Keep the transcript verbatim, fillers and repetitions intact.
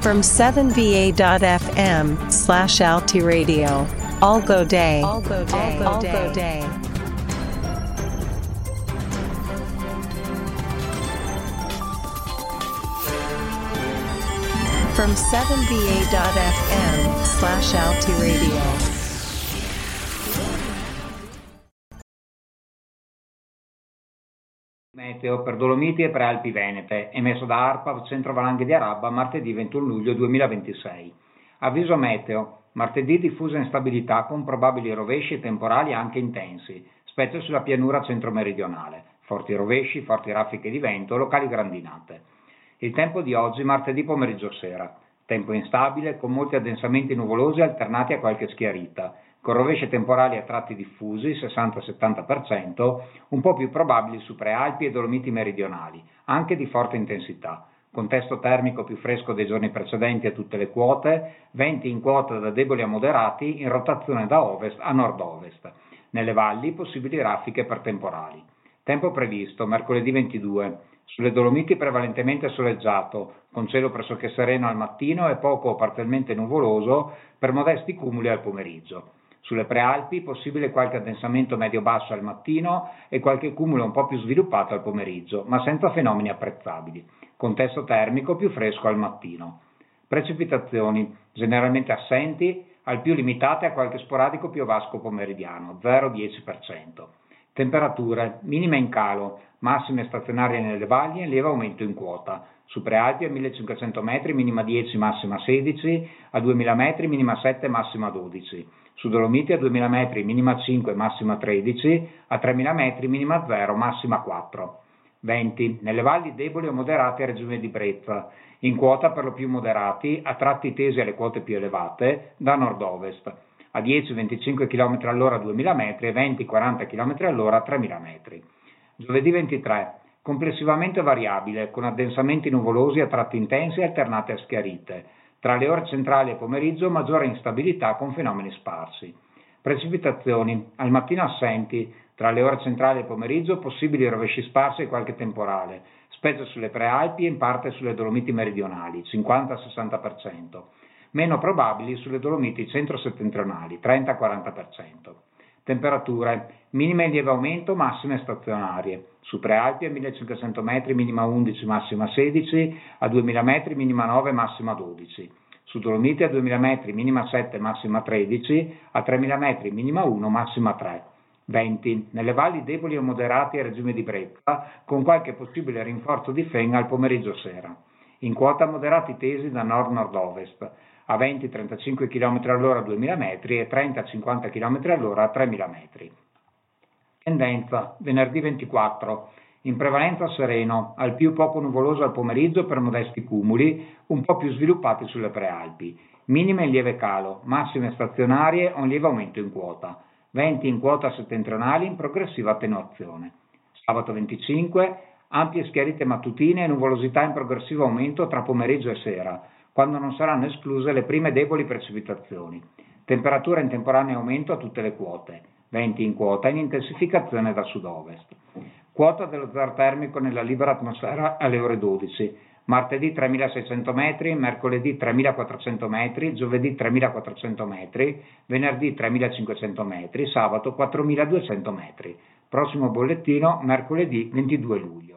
From seven V A dot F M slash Alti Radio. All go day. All go day. All go day. From seven V A dot F M slash Alti Radio. Meteo per Dolomiti e Prealpi Venete, emesso da ARPA Centro Valanghe di Arabba martedì ventuno luglio duemilaventisei. Avviso meteo, martedì diffusa instabilità con probabili rovesci e temporali anche intensi, specie sulla pianura centro-meridionale, forti rovesci, forti raffiche di vento, locali grandinate. Il tempo di oggi martedì pomeriggio sera, tempo instabile con molti addensamenti nuvolosi alternati a qualche schiarita, con rovesci temporali a tratti diffusi, sessanta settanta per cento, un po' più probabili su Prealpi e Dolomiti meridionali, anche di forte intensità. Contesto termico più fresco dei giorni precedenti a tutte le quote, venti in quota da deboli a moderati in rotazione da ovest a nord-ovest. Nelle valli possibili raffiche per temporali. Tempo previsto, mercoledì ventidue, sulle Dolomiti prevalentemente soleggiato, con cielo pressoché sereno al mattino e poco o parzialmente nuvoloso per modesti cumuli al pomeriggio. Sulle Prealpi possibile qualche addensamento medio-basso al mattino e qualche cumulo un po' più sviluppato al pomeriggio, ma senza fenomeni apprezzabili. Contesto termico più fresco al mattino. Precipitazioni generalmente assenti, al più limitate a qualche sporadico piovasco pomeridiano, zero dieci per cento. Temperature minime in calo, massime stazionarie nelle valli e lieve aumento in quota. Su Prealpi a millecinquecento metri minima dieci, massima sedici, a duemila metri minima sette, massima dodici. Su Dolomiti a duemila metri minima cinque, massima tredici, a tremila metri minima zero, massima quattro. Venti. Nelle valli deboli o moderati a regime di brezza, in quota per lo più moderati, a tratti tesi alle quote più elevate, da nord-ovest, a dieci venticinque chilometri all'ora a duemila metri e venti quaranta chilometri all'ora a tremila metri. Giovedì ventitré. Complessivamente variabile, con addensamenti nuvolosi a tratti intensi e alternate a schiarite. Tra le ore centrali e pomeriggio maggiore instabilità con fenomeni sparsi. Precipitazioni, al mattino assenti, tra le ore centrali e pomeriggio possibili rovesci sparsi e qualche temporale, specie sulle Prealpi e in parte sulle Dolomiti meridionali, cinquanta sessanta per cento. Meno probabili sulle Dolomiti centro-settentrionali, trenta quaranta per cento. Temperature, minime in lieve aumento, massime stazionarie. Su Prealpi a millecinquecento metri minima undici, massima sedici, a duemila metri minima nove, massima dodici. Su Dolomiti a duemila metri minima sette, massima tredici, a tremila metri minima uno, massima tre. venti. Nelle valli deboli o moderati a regime di brezza, con qualche possibile rinforzo di fenga al pomeriggio sera. In quota moderati tesi da nord-nord-ovest, a venti trentacinque chilometri all'ora a duemila metri e trenta cinquanta chilometri all'ora a tremila metri. Tendenza, venerdì ventiquattro, in prevalenza sereno, al più poco nuvoloso al pomeriggio per modesti cumuli, un po' più sviluppati sulle Prealpi. Minime in lieve calo, massime stazionarie o un lieve aumento in quota. venti in quota settentrionali in progressiva attenuazione. Sabato venticinque, ampie schiarite mattutine e nuvolosità in progressivo aumento tra pomeriggio e sera, quando non saranno escluse le prime deboli precipitazioni. Temperatura in temporaneo aumento a tutte le quote, venti in quota in intensificazione da sud-ovest. Quota dello zero termico nella libera atmosfera alle ore dodici, martedì tremilaseicento metri, mercoledì tremilaquattrocento metri, giovedì tremilaquattrocento metri, venerdì tremilacinquecento metri, sabato quattromiladuecento metri. Prossimo bollettino mercoledì ventidue luglio.